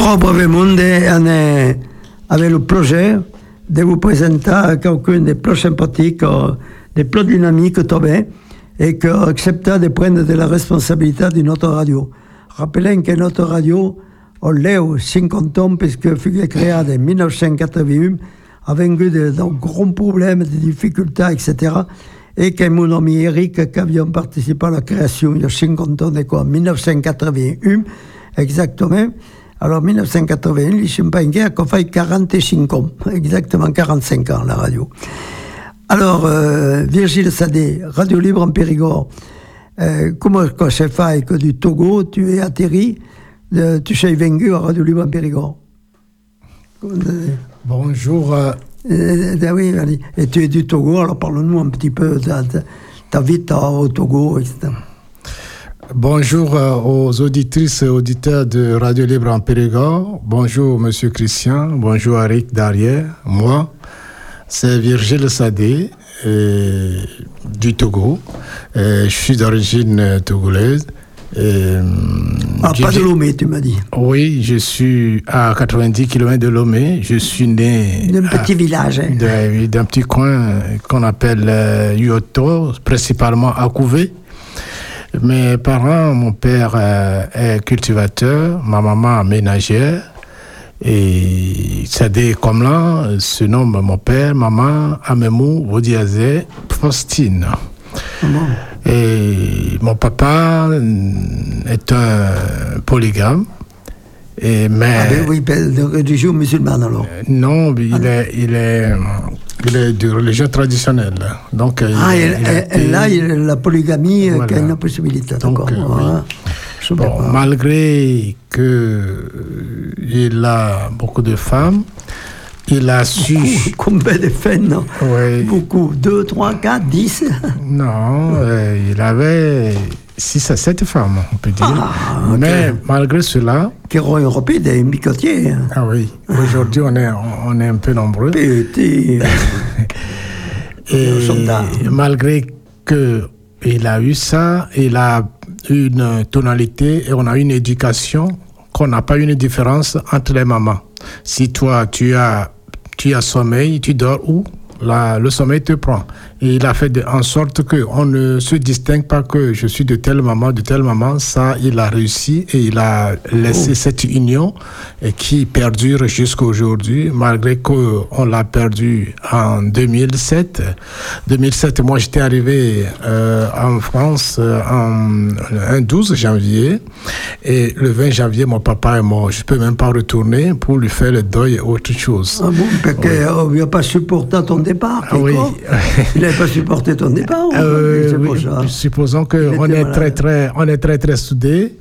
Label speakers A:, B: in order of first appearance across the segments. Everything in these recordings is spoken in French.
A: Ciao brevemente avec le projet de vous présenter quelqu'un des plus sympathiques, des plus dynamiques tombés et qui accepte de prendre de la responsabilité de notre radio. Rappelons que notre radio, on l'est aux 50 ans puisque fut créée en 1981 avec de grands problèmes, des difficultés, etc. Et que mon ami Eric, qui avions participé à la création il y a 50 ans, en 1981, exactement. Alors, 1981, les Champagnais a fait 45 ans, exactement 45 ans, la radio. Alors, Virgile Sadé, Radio Libre en Périgord, comment ça fait que du Togo, tu es atterri, tu es venu à Radio Libre en Périgord?
B: Bonjour.
A: Oui, et tu es du Togo, alors parle-nous un petit peu de ta vie au Togo, etc.
B: Bonjour aux auditrices et auditeurs de Radio Libre en Périgord. Bonjour Monsieur Christian, bonjour Eric derrière. Moi, c'est Virgile Sadé du Togo. Je suis d'origine togolaise.
A: Pas de Lomé, tu m'as dit.
B: Oui, je suis à 90 km de Lomé. Je suis né
A: d'un petit village. Hein.
B: D'un petit coin qu'on appelle Yoto, principalement à Couvé. Mes parents, mon père est cultivateur, ma maman ménagère. Et Sadé Komlan se nomme mon père, maman Amemou Vodiazé Faustine. Et mon papa est un polygame.
A: Oui, de religion musulmane alors.
B: Non, il est de religion traditionnelle. Donc,
A: la polygamie, voilà. Qui a une possibilité.
B: Donc, malgré qu'il a beaucoup de femmes, il a su...
A: Combien de femmes?
B: Oui.
A: Beaucoup. 2, 3, 4, 10?
B: Non, il avait 6 à 7 femmes, on peut dire. Okay. Mais malgré cela...
A: Qui est européen, des bicotiers.
B: Ah oui. Aujourd'hui, on est un peu nombreux.
A: Petit.
B: Et malgré qu'il a eu ça, il a une tonalité et on a une éducation qu'on n'a pas une différence entre les mamans. Si toi, tu as sommeil, tu dors où? Le sommeil te prend. Et il a fait en sorte qu'on ne se distingue pas que je suis de telle maman. Ça, il a réussi et il a laissé cette union qui perdure jusqu'à aujourd'hui, malgré qu'on l'a perdu en 2007. 2007, moi, j'étais arrivé en France un 12 janvier. Et le 20 janvier, mon papa est mort. Je ne peux même pas retourner pour lui faire le deuil et autre chose.
A: Ah bon, parce qu'on n'a pas supporté ton départ.
B: Oui.
A: Il n'avait pas supporté ton départ.
B: Oui. Supposons qu'on est très très soudés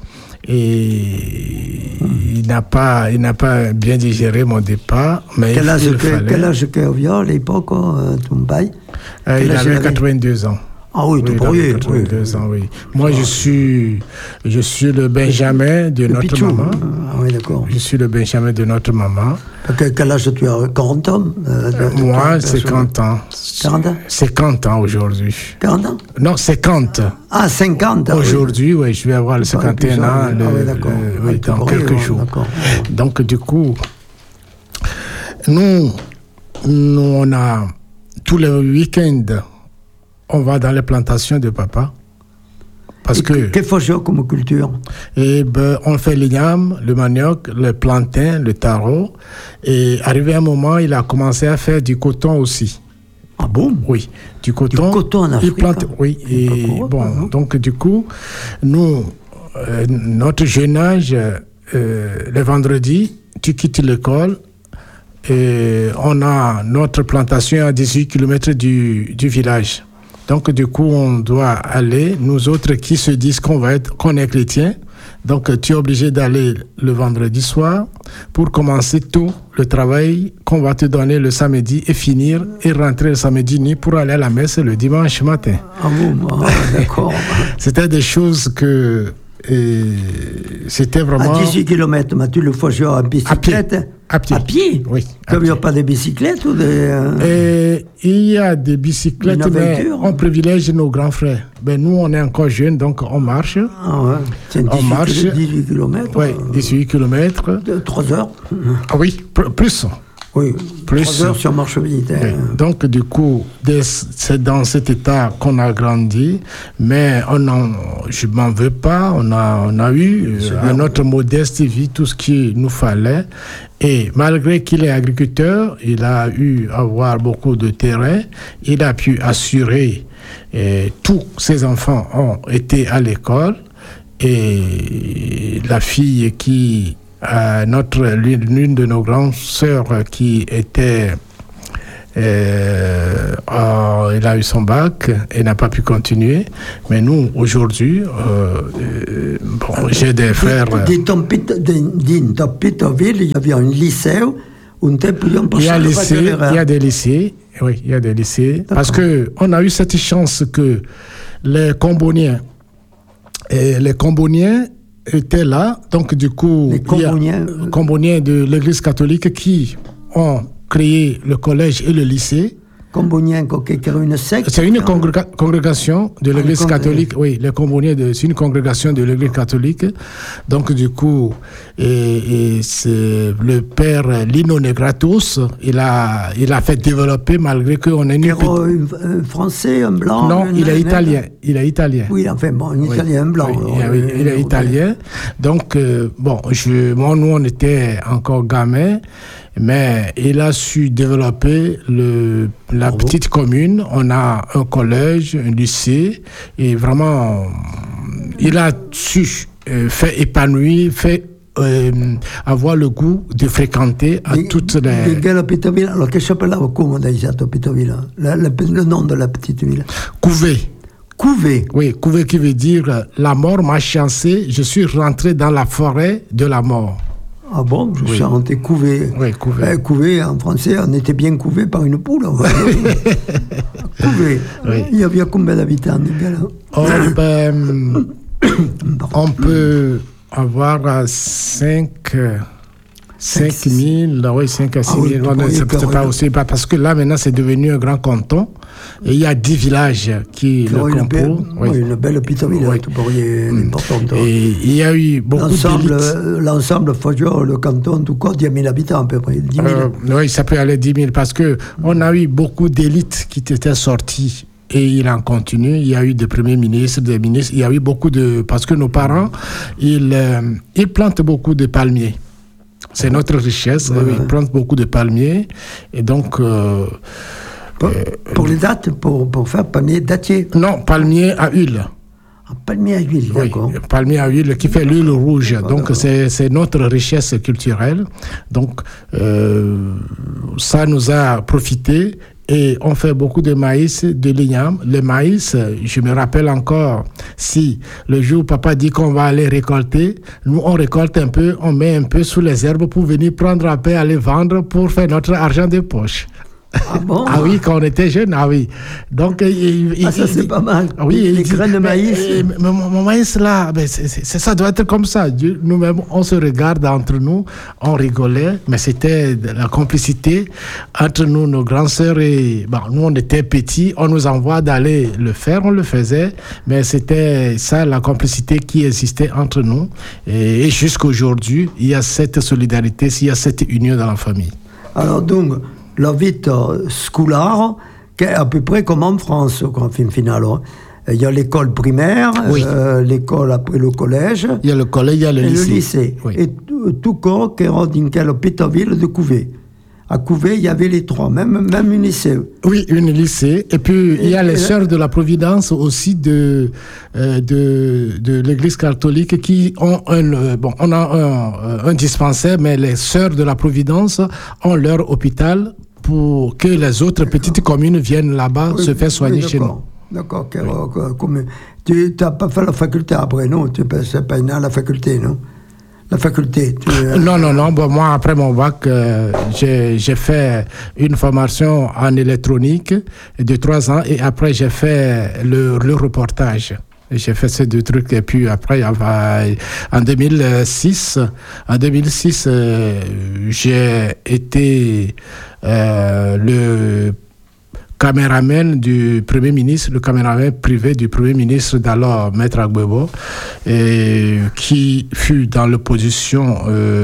B: et il n'a pas bien digéré mon départ. Mais
A: quel âge qu'il avait à l'époque, ton bail?
B: Il avait 82 ans.
A: Ah oui, tout pourrier.
B: 82 ans, oui. Moi, je suis le Benjamin de notre
A: Pichou.
B: maman.
A: Ah oui, d'accord.
B: Je suis le Benjamin de notre maman.
A: Quel âge tu as? 40 ans?
B: Moi, 50 ans.
A: 40 ans?
B: 50 ans aujourd'hui.
A: 40 ans?
B: Non, 50.
A: Ah, 50 ans.
B: Aujourd'hui, oui, je vais avoir le 51 ans dans quelques jours. Donc, du coup, nous, on a tous les week-ends, on va dans les plantations de papa. Parce que
A: qu'est-ce qu'il faut comme culture?
B: On fait l'igname, le manioc, le plantain, le taro. Et arrivé un moment, il a commencé à faire du coton aussi.
A: Ah bon?
B: Oui, du coton.
A: Du coton en Afrique.
B: Oui, et donc du coup, nous, notre jeune âge, le vendredi, tu quittes l'école. Et on a notre plantation à 18 km du village. Donc, du coup, on doit aller, nous autres qui se disent qu'on est chrétien. Donc, tu es obligé d'aller le vendredi soir pour commencer tout le travail qu'on va te donner le samedi et finir et rentrer le samedi nuit pour aller à la messe le dimanche matin.
A: Ah bon, d'accord.
B: C'était des choses que... c'était vraiment...
A: À 18 km, mais tu le faisais en bicyclette?
B: À pied.
A: À pied?
B: Oui.
A: Comme il n'y a pas de bicyclettes ou
B: des... Il y a des bicyclettes, mais on privilège nos grands frères. Ben, nous, on est encore jeunes, donc on marche.
A: Ah ouais. C'est 18 km.
B: Oui, 18 km.
A: 3 heures.
B: Ah oui, plus.
A: Oui,
B: plus.
A: 3 heures si on marche vite.
B: Oui. Donc, du coup, c'est dans cet état qu'on a grandi, mais je ne m'en veux pas. On a eu à notre modeste vie tout ce qu'il nous fallait. Et malgré qu'il est agriculteur, il a eu à avoir beaucoup de terrain. Il a pu assurer, tous ses enfants ont été à l'école. Et la fille qui... l'une de nos grandes sœurs qui était elle a eu son bac et n'a pas pu continuer, mais nous aujourd'hui j'ai des frères
A: dans Pétoville il y avait un lycée où il y
B: a des lycées, oui, il y a des lycées. D'accord. Parce que on a eu cette chance que les Comboniens étaient là, donc du coup,
A: les
B: Comboniens de l'Église catholique qui ont créé le collège et le lycée.
A: Comboniens, c'est une secte?
B: C'est une congrégation de l'Église catholique. Oui, les Comboniens, c'est une congrégation de l'Église catholique. Donc du coup, et c'est le père Lino Negratus, il a fait développer malgré qu'on est
A: un français, un blanc.
B: Non, il est italien. Il est italien.
A: Oui, enfin bon, un italien, un blanc.
B: Oui, il est italien. Donc bon, nous on était encore gamins. Mais il a su développer la petite commune. On a un collège, un lycée, et vraiment, il a su faire épanouir, avoir le goût de fréquenter à toutes les...
A: Alors, qu'est-ce que s'appelle comment Pétoville? Le nom de la petite ville?
B: Couvé.
A: Couvé.
B: Oui, Couvé qui veut dire la mort m'a chassé, je suis rentré dans la forêt de la mort.
A: Ah bon, je suis rentré couvé.
B: Oui, couvé.
A: Couvé, en français, on était bien couvé par une poule. Couvé. Oui. Il y avait combien d'habitants,
B: on peut avoir 5 000, oui, 5 à 6 000. C'est pas aussi, parce que là, maintenant, c'est devenu un grand canton. Et il y a 10 villages qui le composent.
A: Une belle Pétoville, tout pourriez importante.
B: Et il y a eu beaucoup d'élites.
A: L'ensemble, le canton, tout cas, 10 000 habitants à peu près. 10 000.
B: Oui, ça peut aller 10 000 parce qu'on a eu beaucoup d'élites qui étaient sorties. Et il en continue. Il y a eu des premiers ministres, des ministres. Il y a eu beaucoup de... Parce que nos parents, ils plantent beaucoup de palmiers. C'est notre richesse. Ils plantent beaucoup de palmiers. Et donc...
A: pour les dates, pour faire palmier dattier?
B: Non, palmier à huile.
A: Palmier à huile, d'accord.
B: Oui, palmier à huile qui fait l'huile rouge. Donc, c'est notre richesse culturelle. Donc, ça nous a profité. Et on fait beaucoup de maïs, de l'igname. Le maïs, je me rappelle encore, si le jour où papa dit qu'on va aller récolter, nous on récolte un peu, on met un peu sous les herbes pour venir prendre à paix, aller vendre pour faire notre argent de poche.
A: Ah bon?
B: Ah oui, quand on était jeune, ah oui. Donc,
A: ça c'est pas mal.
B: Oui,
A: les graines de maïs.
B: Mon maïs là, ça doit être comme ça. Nous-mêmes, on se regarde entre nous, on rigolait, mais c'était de la complicité entre nous, nos grandes sœurs et nous on était petits, on nous envoie d'aller le faire, on le faisait, mais c'était ça la complicité qui existait entre nous. Et jusqu'aujourd'hui, il y a cette solidarité, il y a cette union dans la famille.
A: Alors donc, la vie scolaire, est à peu près comme en France, en fin finale. Il y a l'école primaire, l'école après le collège.
B: Il y a le collège, il y a le lycée.
A: Oui. Et tout corps qui est dans quelle Pétoville de Couvé. À Couvé, il y avait les trois, même une lycée.
B: Oui, une lycée. Et puis, il y a les sœurs de la Providence aussi de l'Église catholique qui ont on a un dispensaire, mais les sœurs de la Providence ont leur hôpital pour que les autres petites communes viennent là-bas se faire soigner chez nous.
A: D'accord. Tu n'as pas fait la faculté après, non? Tu n'es pas à la faculté, non? La faculté?
B: Non. Bon, moi, après mon bac, j'ai fait une formation en électronique de 3 ans et après, j'ai fait le reportage. J'ai fait ces 2 trucs. Et puis après, en 2006, j'ai été le caméraman du Premier ministre, le caméraman privé du Premier ministre d'alors, Maître Agbebo, qui fut dans l'opposition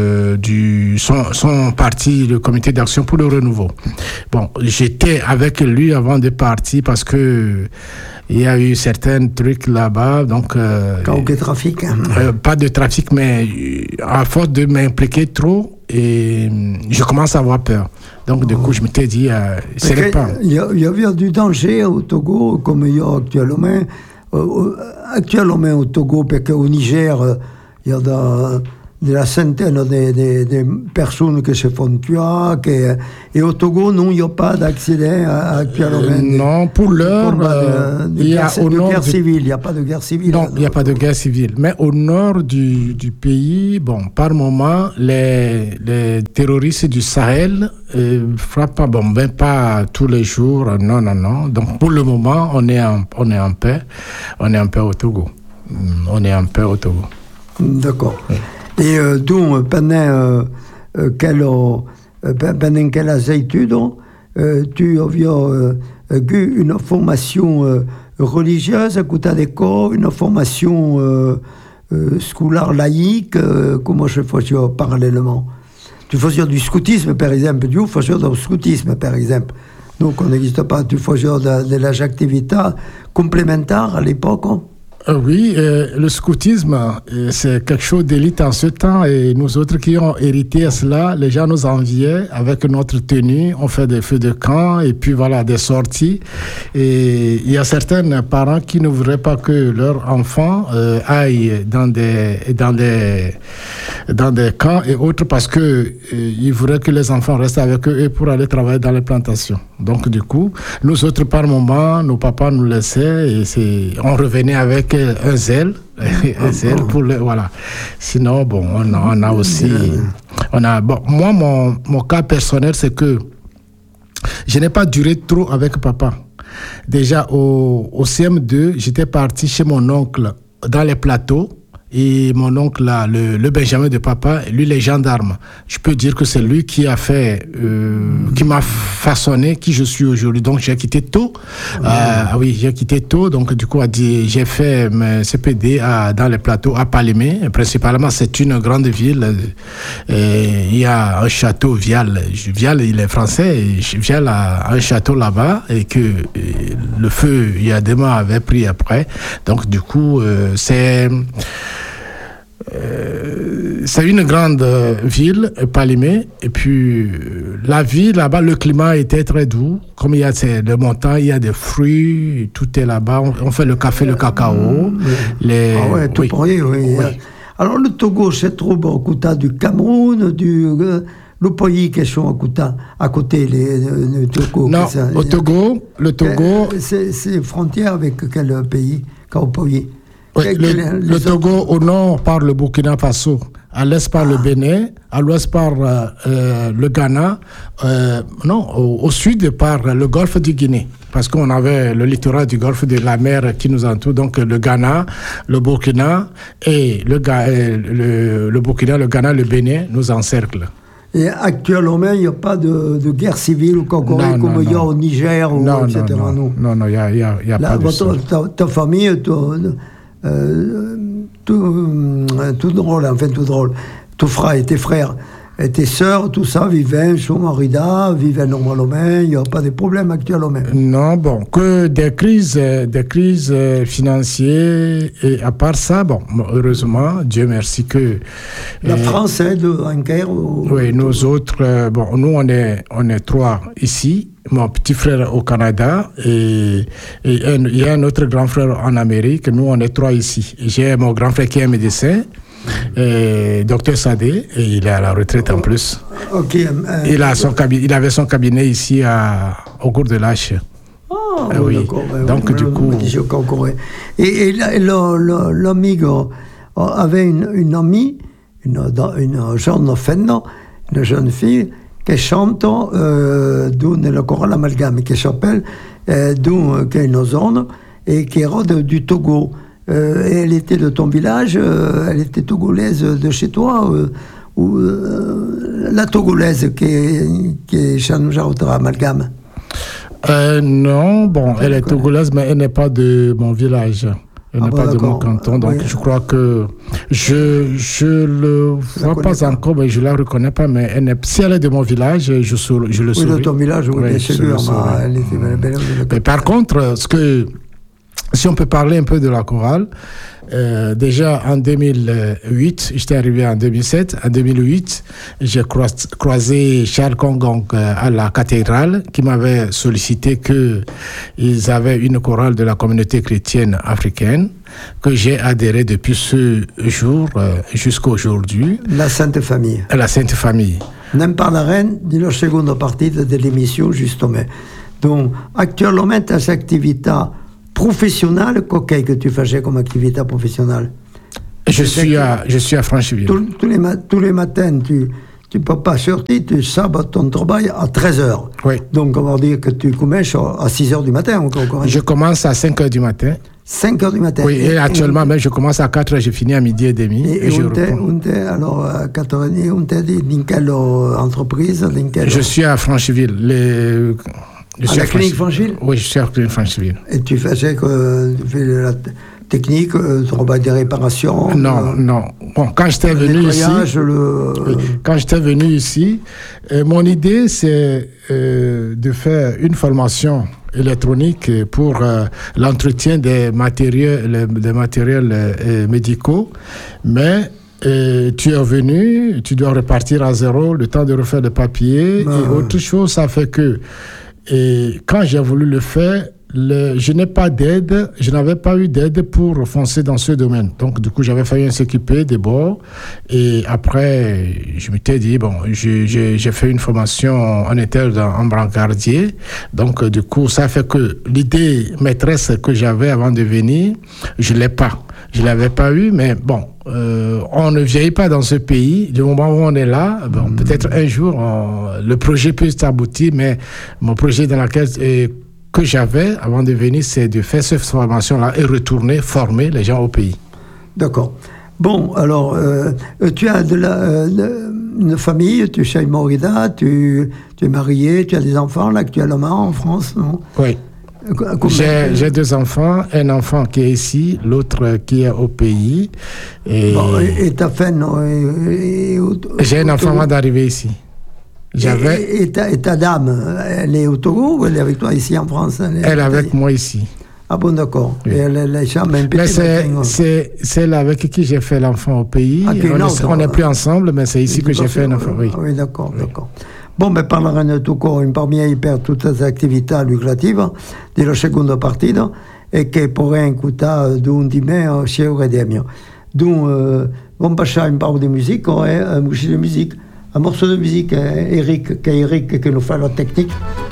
B: son parti, le Comité d'action pour le renouveau. Bon, j'étais avec lui avant de partir parce que il y a eu certains trucs là-bas, donc...
A: Aucun trafic
B: pas de trafic, mais à force de m'impliquer trop, et je commence à avoir peur. Donc, du coup, je m'étais dit, c'est pas...
A: Il y avait du danger au Togo, comme il y a actuellement. Actuellement au Togo, parce qu'au Niger, il y a de la centaine de personnes qui se font tuer. Et au Togo, non, il n'y a pas d'accident actuellement.
B: Non, pour l'heure, il y a au nord...
A: Il n'y a pas de guerre civile.
B: Non, il n'y a pas de guerre civile. Mais au nord du pays, bon, par moment, les terroristes du Sahel frappent pas, bon, ben pas tous les jours, non. Donc, pour le moment, on est en paix. On est en paix au Togo.
A: D'accord. Oui. Et donc, pendant quelles études tu as eu une formation religieuse à côté d'école, une formation scolaire laïque, comment je faisais parallèlement? Tu faisais du scoutisme, par exemple, tu faisais du scoutisme, par exemple. Donc, on n'existe pas, tu faisais de las activités complémentaires à l'époque.
B: Oui, le scoutisme, c'est quelque chose d'élite en ce temps, et nous autres qui ont hérité à cela, les gens nous enviaient avec notre tenue, on fait des feux de camp et puis voilà, des sorties. Et il y a certains parents qui ne voudraient pas que leurs enfants aillent dans des camps et autres parce que ils voudraient que les enfants restent avec eux et pour aller travailler dans les plantations. Donc du coup, nous autres par moment, nos papas nous laissaient et on revenait avec un zèle pour voilà. Sinon, bon, on a aussi, bon, moi mon cas personnel, c'est que je n'ai pas duré trop avec papa. Déjà au CM2, j'étais parti chez mon oncle dans les plateaux. Et mon oncle, là, le Benjamin de papa, lui, les gendarmes. Je peux dire que c'est lui qui a fait, qui m'a façonné qui je suis aujourd'hui. Donc, j'ai quitté tôt. J'ai quitté tôt. Donc, du coup, j'ai fait mes CPD dans les plateaux à Palémé. Principalement, c'est une grande ville. Il y a un château, Vial. Vial, il est français. Vial a un château là-bas et que le feu, il y a des mois, avait pris après. Donc, du coup, c'est une grande ville, Palémé, et puis la vie là-bas, le climat était très doux. Comme il y a des montagnes, il y a des fruits, tout est là-bas. On fait le café, le cacao.
A: Tout pour oui. Alors le Togo, c'est trop beau, côté du Cameroun, le pays qui sont à côté, le Togo.
B: Non, le Togo.
A: C'est frontière avec quel pays, quel pays?
B: Oui, le Togo, au nord, par le Burkina Faso, à l'est par le Bénin, à l'ouest par le Ghana, au sud par le golfe du Guinée, parce qu'on avait le littoral du golfe de la mer qui nous entoure, donc le Ghana, le Burkina, et le Burkina, le Ghana, le Bénin nous encerclent.
A: Et actuellement, il n'y a pas de guerre civile au Congo comme il y a au Niger, etc.
B: Non, il n'y a pas de ça.
A: Ta famille, tout drôle. Ton frère et tes frères et tes sœurs, tout ça, vivaient chez Marida, vivaient normalement, il n'y a pas de problème actuellement.
B: Non, bon, que des crises financières, et à part ça, bon, heureusement, Dieu merci que...
A: La France aide en guerre
B: Oui, nous autres, nous on est 3 ici. Mon petit frère au Canada et il y a un autre grand frère en Amérique. Nous, on est 3 ici. J'ai mon grand frère qui est médecin, Dr Sadé, et il est à la retraite en plus. Il avait son cabinet ici au cours de l'H. Oui. Donc, du coup...
A: Et l'ami avait une amie, une jeune fille, che chante nel choral amalgame, che s'appelle qui est une zone et qui est du Togo. elle était de ton village, elle était togolaise de chez toi, ou la togolaise qui est Chanouja Amalgame?
B: Non, bon, elle est togolaise, mais elle n'est pas de mon village. Elle n'est pas de mon canton, donc je crois que je le vois pas encore, mais je la reconnais pas. Mais si elle est de mon village, je le saurais.
A: Oui, de ton village, oui, bien sûr. Elle était belle.
B: Mais par contre, si on peut parler un peu de la chorale, déjà en 2008, j'étais arrivé en 2007. En 2008, j'ai croisé Charles Kongong à la cathédrale qui m'avait sollicité qu'ils avaient une chorale de la communauté chrétienne africaine que j'ai adhéré depuis ce jour jusqu'à aujourd'hui.
A: La Sainte Famille.
B: La Sainte Famille.
A: Nem parlerem de la seconda partita dell'emissione, justement. Donc, actuellement, tes activités professionnelle, qu'est-ce que tu faisais comme activité professionnelle?
B: Je suis à Francheville.
A: Tous les matins, tu ne peux pas sortir, tu sabotes ton travail à 13h.
B: Oui.
A: Donc, on va dire que tu commences à 6h du matin. Encore.
B: Je commence à 5h du matin.
A: 5h du matin.
B: Oui, et actuellement, même, je commence à 4h, je finis à midi et demi.
A: Alors, à 4h30, on t'a dit dans quelle entreprise?
B: Je suis à Francheville.
A: À la clinique Francheville?
B: Oui, je suis à la clinique Francheville.
A: Et tu faisais la technique, travail de réparation?
B: Non. Bon, quand j'étais venu ici, mon idée, c'est de faire une formation électronique pour l'entretien des matériels médicaux, mais tu es venu, tu dois repartir à zéro, le temps de refaire le papier et autre chose, ça fait que quand j'ai voulu le faire, je n'avais pas eu d'aide pour foncer dans ce domaine. Donc, du coup, j'avais fallu s'occuper des bords. Et après, je m'étais dit, bon, j'ai fait une formation en interne en brancardier. Donc, du coup, ça fait que l'idée maîtresse que j'avais avant de venir, je ne l'avais pas eu, mais bon, on ne vieillit pas dans ce pays. Du moment où on est là, bon, peut-être un jour, le projet peut s'aboutir, mais mon projet que j'avais avant de venir, c'est de faire cette formation-là et retourner former les gens au pays.
A: D'accord. Bon, alors, tu as une famille, tu es chez Morida, tu es marié, tu as des enfants là, actuellement en France, non?
B: Oui. J'ai 2 enfants, un enfant qui est ici, l'autre qui est au pays. Et
A: ta femme
B: j'ai un enfant avant d'arriver ici.
A: Et ta dame, elle est au Togo ou elle est avec toi ici en France?
B: Elle est avec moi ici.
A: Ah bon, d'accord.
B: Oui.
A: Et elle est un petit.
B: C'est celle avec qui j'ai fait l'enfant au pays. On n'est plus ensemble, mais c'est ici que j'ai fait un enfant.
A: Oui, d'accord. Bon, mais parleremo tu in parmi per tutte le attività lucrative della seconda partita e che pourrait écouter d'un di me chez Redemio. Donc, on va passer un peu de musique, un morceau de musique, Eric qui nous fait la technique.